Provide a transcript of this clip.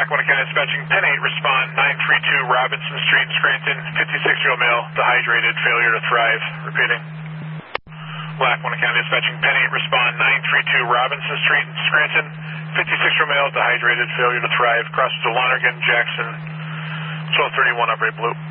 Lackawanna County Dispatching, Pen 8, respond 932 Robinson Street, Scranton, 56-year-old male, dehydrated, failure to thrive. Repeating. Lackawanna County Dispatching, Pen 8, respond 932 Robinson Street, Scranton, 56-year-old male, dehydrated, failure to thrive. Crosses to Lonergan, Jackson, 1231, operate blue.